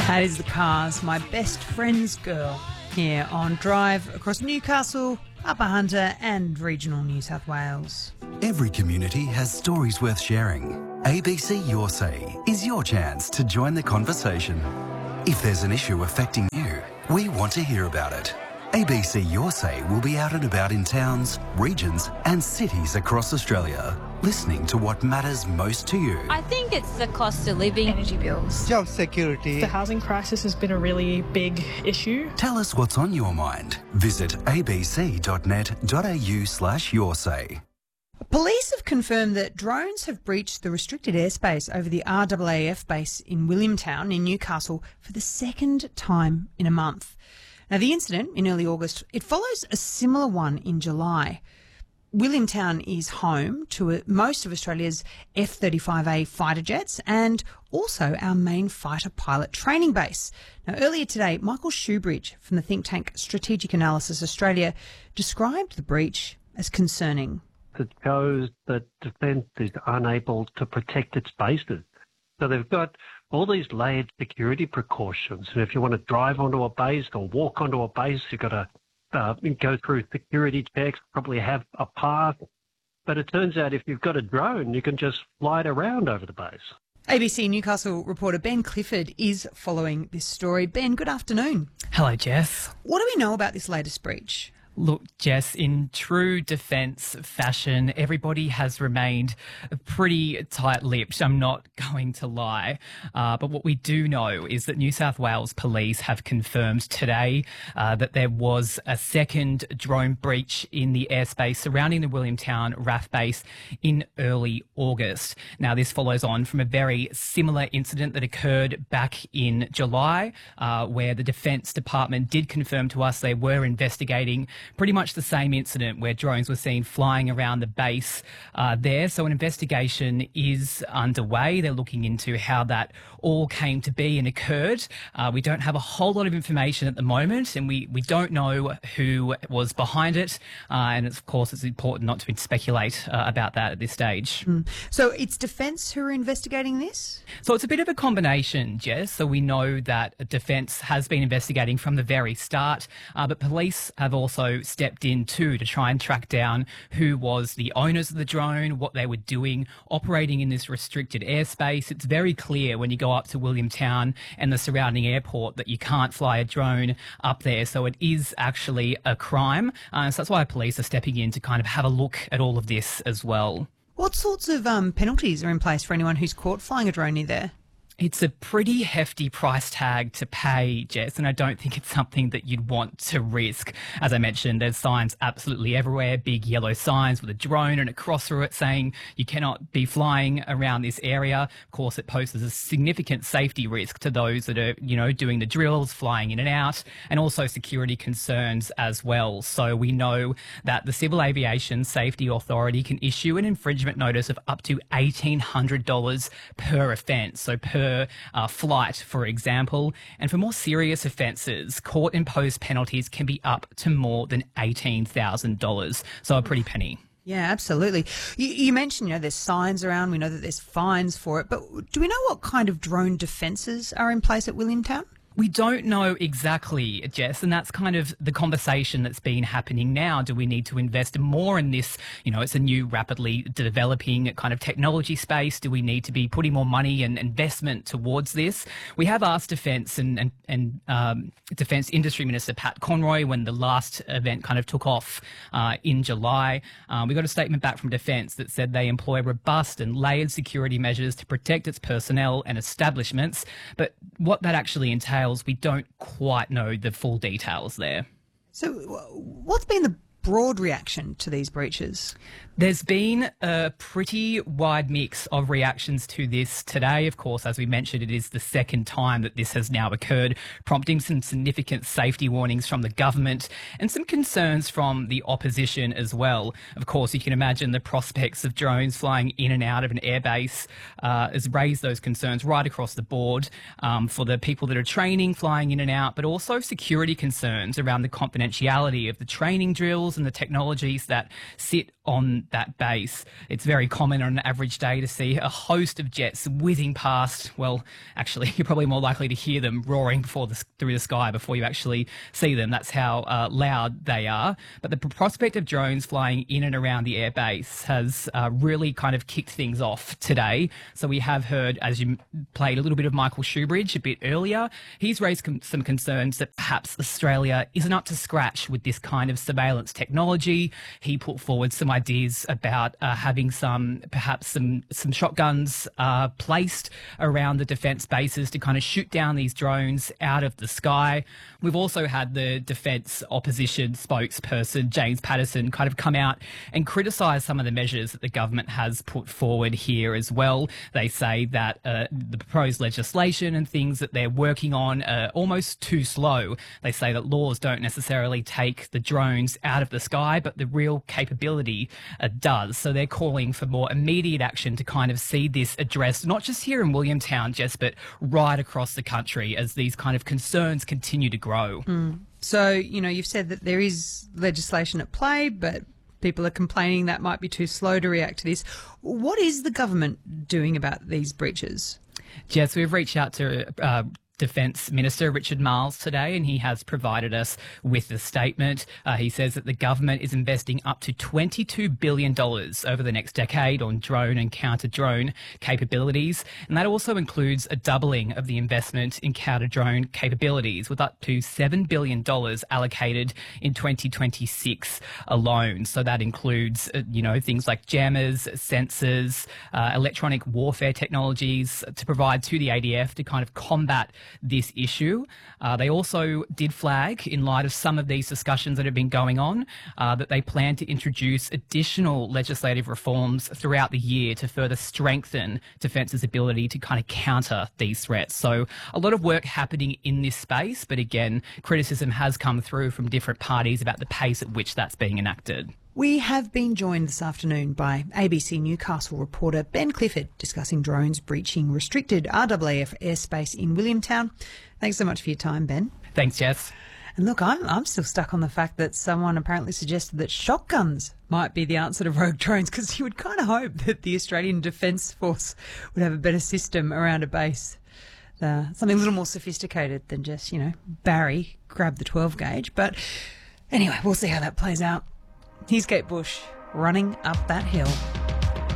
That is the Cars, My Best Friend's Girl, here on Drive across Newcastle, Upper Hunter and regional New South Wales. Every community has stories worth sharing. ABC Your Say is your chance to join the conversation. If there's an issue affecting you, we want to hear about it. ABC Your Say will be out and about in towns, regions and cities across Australia, listening to what matters most to you. I think it's the cost of living. Energy bills. Job security. The housing crisis has been a really big issue. Tell us what's on your mind. Visit abc.net.au/yoursay. Police have confirmed that drones have breached the restricted airspace over the RAAF base in Williamtown in Newcastle for the second time in a month. Now, the incident in early August, it follows a similar one in July. Williamtown is home to most of Australia's F-35A fighter jets and also our main fighter pilot training base. Now, earlier today, Michael Shoebridge from the think tank Strategic Analysis Australia described the breach as concerning. It shows that Defence is unable to protect its bases. So they've got all these layered security precautions. And if you want to drive onto a base or walk onto a base, you've got to go through security checks, probably have a pass. But it turns out if you've got a drone, you can just fly it around over the base. ABC Newcastle reporter Ben Clifford is following this story. Ben, good afternoon. Hello, Jess. What do we know about this latest breach? Look, Jess, in true Defence fashion, everybody has remained pretty tight-lipped, I'm not going to lie. But what we do know is that New South Wales Police have confirmed today that there was a second drone breach in the airspace surrounding the Williamtown RAF base in early August. Now, this follows on from a very similar incident that occurred back in July, where the Defence Department did confirm to us they were investigating pretty much the same incident where drones were seen flying around the base there. So an investigation is underway. They're looking into how that all came to be and occurred. We don't have a whole lot of information at the moment, and we don't know who was behind it. And of course, it's important not to speculate about that at this stage. So it's Defence who are investigating this? So it's a bit of a combination, Jess. So we know that Defence has been investigating from the very start, but police have also stepped in too to try and track down who was the owners of the drone, what they were doing, operating in this restricted airspace. It's very clear when you go up to Williamtown and the surrounding airport that you can't fly a drone up there. So it is actually a crime. So that's why police are stepping in to kind of have a look at all of this as well. What sorts of penalties are in place for anyone who's caught flying a drone near there? It's a pretty hefty price tag to pay, Jess, and I don't think it's something that you'd want to risk. As I mentioned, there's signs absolutely everywhere, big yellow signs with a drone and a cross through it saying you cannot be flying around this area. Of course, it poses a significant safety risk to those that are, doing the drills, flying in and out, and also security concerns as well. So we know that the Civil Aviation Safety Authority can issue an infringement notice of up to $1,800 per offence. So per flight, for example. And for more serious offences, court-imposed penalties can be up to more than $18,000. So a pretty penny. Yeah, absolutely. You mentioned, there's signs around. We know that there's fines for it. But do we know what kind of drone defences are in place at Williamtown? We don't know exactly, Jess, and that's kind of the conversation that's been happening now. Do we need to invest more in this? It's a new, rapidly developing kind of technology space. Do we need to be putting more money and investment towards this? We have asked Defence and Defence Industry Minister Pat Conroy when the last event kind of took off in July. We got a statement back from Defence that said they employ robust and layered security measures to protect its personnel and establishments. But what that actually entails, we don't quite know the full details there. So what's been the broad reaction to these breaches? There's been a pretty wide mix of reactions to this today. Of course, as we mentioned, it is the second time that this has now occurred, prompting some significant safety warnings from the government and some concerns from the opposition as well. Of course, you can imagine the prospects of drones flying in and out of an airbase has raised those concerns right across the board for the people that are training, flying in and out, but also security concerns around the confidentiality of the training drills and the technologies that sit on that base. It's very common on an average day to see a host of jets whizzing past. Well, actually, you're probably more likely to hear them roaring through the sky before you actually see them. That's how loud they are. But the prospect of drones flying in and around the airbase has really kind of kicked things off today. So we have heard, as you played, a little bit of Michael Shoebridge a bit earlier. He's raised some concerns that perhaps Australia isn't up to scratch with this kind of surveillance technology. He put forward some ideas about having perhaps some shotguns placed around the defence bases to kind of shoot down these drones out of the sky. We've also had the defence opposition spokesperson, James Patterson, kind of come out and criticise some of the measures that the government has put forward here as well. They say that the proposed legislation and things that they're working on are almost too slow. They say that laws don't necessarily take the drones out of the sky, but the real capability does. So they're calling for more immediate action to kind of see this addressed, not just here in Williamtown, Jess, but right across the country as these kind of concerns continue to grow. So, you've said that there is legislation at play, but people are complaining that might be too slow to react to this. What is the government doing about these breaches? Jess, we've reached out to Defence Minister Richard Marles today, and he has provided us with a statement. He says that the government is investing up to $22 billion over the next decade on drone and counter-drone capabilities, and that also includes a doubling of the investment in counter-drone capabilities, with up to $7 billion allocated in 2026 alone. So that includes, things like jammers, sensors, electronic warfare technologies to provide to the ADF to kind of combat this issue. They also did flag, in light of some of these discussions that have been going on, that they plan to introduce additional legislative reforms throughout the year to further strengthen Defence's ability to kind of counter these threats. So a lot of work happening in this space, but again, criticism has come through from different parties about the pace at which that's being enacted. We have been joined this afternoon by ABC Newcastle reporter Ben Clifford discussing drones breaching restricted RAAF airspace in Williamtown. Thanks so much for your time, Ben. Thanks, Jess. And look, I'm still stuck on the fact that someone apparently suggested that shotguns might be the answer to rogue drones, because you would kind of hope that the Australian Defence Force would have a better system around a base. Something a little more sophisticated than just, Barry, grab the 12 gauge. But anyway, we'll see how that plays out. Here's Kate Bush running up that hill.